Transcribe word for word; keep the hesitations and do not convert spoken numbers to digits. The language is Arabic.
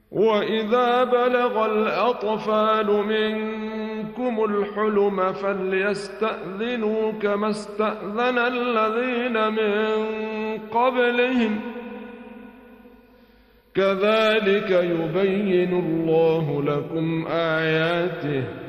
وإذا بلغ الأطفال منكم الحلم فليستأذنوا كما استأذن الذين من قبلهم كذلك يبين الله لكم آياته